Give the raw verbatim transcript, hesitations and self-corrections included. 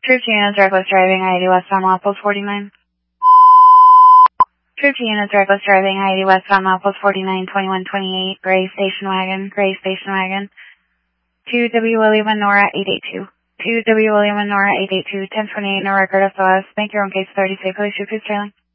Troop to units, reckless driving, I eighty westbound, milepost forty-nine. Troop to units, reckless driving, I eighty westbound, milepost forty-nine, twenty-one twenty-eight, gray station wagon, gray station wagon. two W William and Nora, eight eight two. two W William and Nora, eight eight two, ten twenty-eight, no record of S O S. Make your own case, thirty safely, shoot who's trailing.